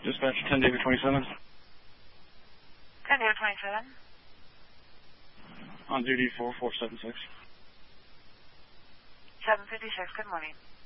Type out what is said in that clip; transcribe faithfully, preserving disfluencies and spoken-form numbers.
Dispatch ten David twenty-seven. ten David twenty-seven. On duty for four seven six. seven fifty-six, good morning.